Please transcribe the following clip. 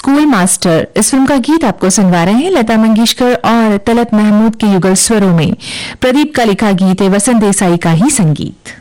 School master इस film का गीत आपको सुनवा रहे हैं लता मंगेशकर और तलत महमूद के युगल स्वरों में। प्रदीप का लिखा गीत है, वसंत देसाई का ही संगीत।